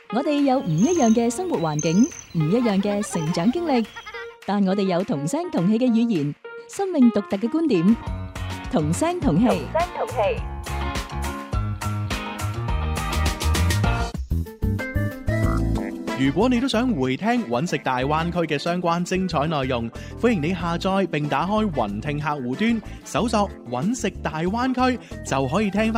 我哋有唔一樣嘅生活環境，唔一樣嘅成長經歷，但我哋有同聲同氣嘅語言，生命獨特嘅觀點，同聲同氣。 如果你都想回聽揾食大灣區嘅相關精彩內容，歡迎你下載並打開雲聽客戶端，搜索揾食大灣區就可以聽返。